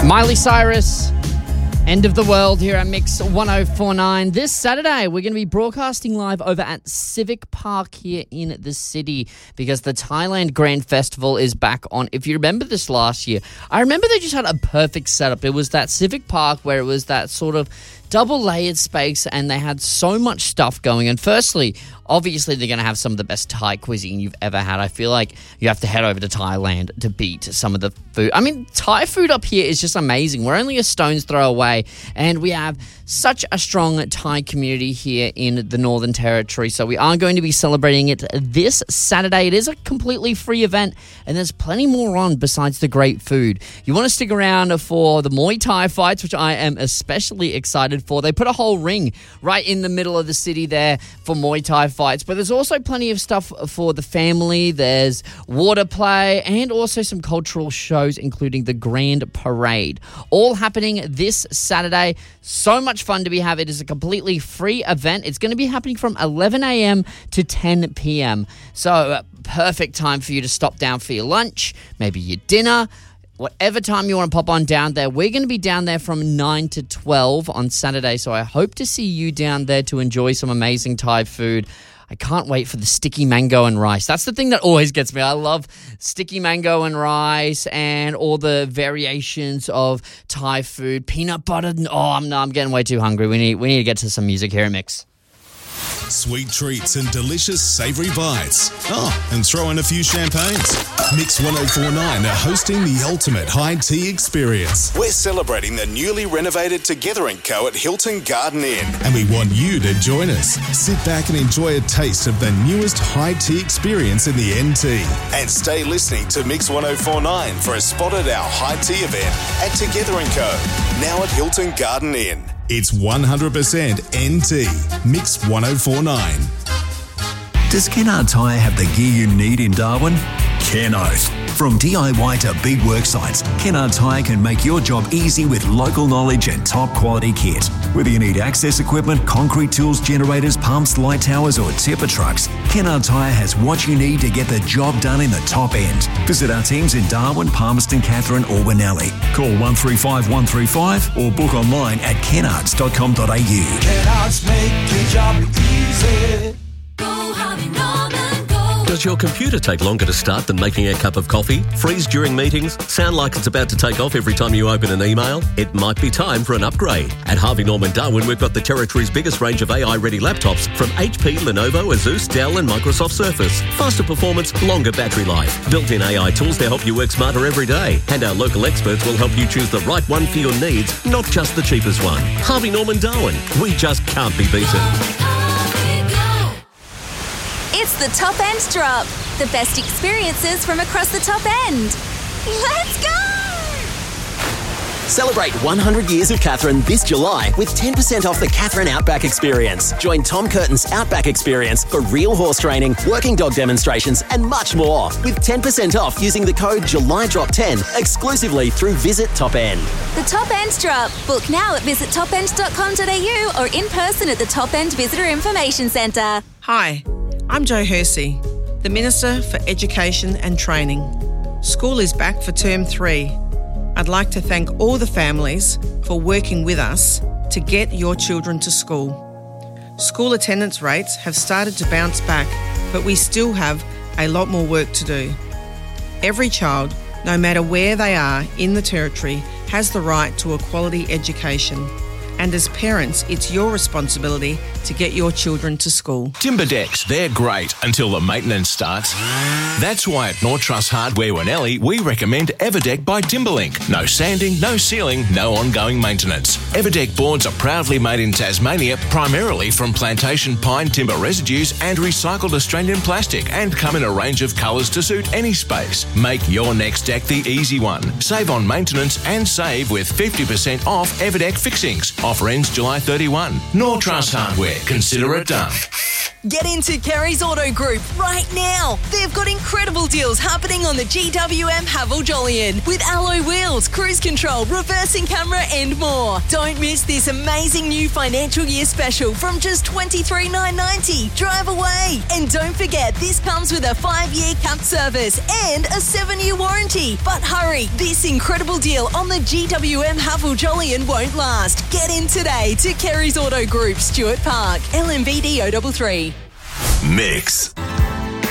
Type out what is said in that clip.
Miley Cyrus, End of the World here at Mix 1049. This Saturday, we're going to be broadcasting live over at Civic Park here in the city because the Thailand Grand Festival is back on. If you remember this last year, I remember they just had a perfect setup. It was that Civic Park where it was that sort of double-layered space and they had so much stuff going. And firstly, obviously they're going to have some of the best Thai cuisine you've ever had. I feel like you have to head over to Thailand to beat some of the food. I mean, Thai food up here is just amazing. We're only a stone's throw away and we have such a strong Thai community here in the Northern Territory. So we are going to be celebrating it this Saturday. It is a completely free event and there's plenty more on besides the great food. You want to stick around for the Muay Thai fights, which I am especially excited for. They put a whole ring right in the middle of the city there for Muay Thai fights, but there's also plenty of stuff for the family. There's water play and also some cultural shows, including the Grand Parade, all happening this Saturday. So much fun to be had. It is a completely free event. It's going to be happening from 11 a.m. to 10 p.m. So perfect time for you to stop down for your lunch, maybe your dinner, whatever time you want to pop on down there. We're going to be down there from 9 to 12 on Saturday, so I hope to see you down there to enjoy some amazing Thai food. I can't wait for the sticky mango and rice. That's the thing that always gets me. I love sticky mango and rice and all the variations of Thai food. Peanut butter. I'm getting way too hungry. We need to get to some music here at Mix. Sweet treats and delicious savoury bites. And throw in a few champagnes. Mix 1049 are hosting the ultimate high tea experience. We're celebrating the newly renovated Together & Co at Hilton Garden Inn, and we want you to join us. Sit back and enjoy a taste of the newest high tea experience in the NT. And stay listening to Mix 1049 for a spot at our high tea event at Together & Co, now at Hilton Garden Inn. It's 100% NT. Mix 1049. Does Kennard Tyre have the gear you need in Darwin? Kennoth. From DIY to big work sites, Kennard Tyre can make your job easy with local knowledge and top quality kit. Whether you need access equipment, concrete tools, generators, pumps, light towers or tipper trucks, Kennard Tyre has what you need to get the job done in the top end. Visit our teams in Darwin, Palmerston, Katherine or Benelli. Call 135 135 or book online at kennards.com.au. Kennards make your job easy. Does your computer take longer to start than making a cup of coffee? Freeze during meetings? Sound like it's about to take off every time you open an email? It might be time for an upgrade. At Harvey Norman Darwin, we've got the territory's biggest range of AI-ready laptops from HP, Lenovo, Asus, Dell and Microsoft Surface. Faster performance, longer battery life. Built-in AI tools to help you work smarter every day. And our local experts will help you choose the right one for your needs, not just the cheapest one. Harvey Norman Darwin. We just can't be beaten. It's the Top End Drop. The best experiences from across the top end. Let's go! Celebrate 100 years of Katherine this July with 10% off the Katherine Outback Experience. Join Tom Curtin's Outback Experience for real horse training, working dog demonstrations and much more with 10% off using the code JULYDROP10 exclusively through Visit Top End. The Top End Drop. Book now at visittopend.com.au or in person at the Top End Visitor Information Centre. Hi, I'm Jo Hersey, the Minister for Education and Training. School is back for Term 3. I'd like to thank all the families for working with us to get your children to school. School attendance rates have started to bounce back, but we still have a lot more work to do. Every child, no matter where they are in the Territory, has the right to a quality education. And as parents, it's your responsibility to get your children to school. Timber decks, they're great until the maintenance starts. That's why at North Truss Hardware Winnelli, we recommend Everdeck by Timberlink. No sanding, no sealing, no ongoing maintenance. Everdeck boards are proudly made in Tasmania, primarily from plantation pine timber residues and recycled Australian plastic, and come in a range of colours to suit any space. Make your next deck the easy one. Save on maintenance and save with 50% off Everdeck fixings. Offer ends July 31. North Truss Hardware. Consider it done. Get into Kerry's Auto Group right now. They've got incredible deals happening on the GWM Haval Jolyon with alloy wheels, cruise control, reversing camera and more. Don't miss this amazing new financial year special from just $23,990. Drive away. And don't forget, this comes with a 5-year capped service and a 7-year warranty. But hurry, this incredible deal on the GWM Haval Jolyon won't last. Get in today to Kerry's Auto Group, Stuart Park, LMVD 033. Mix.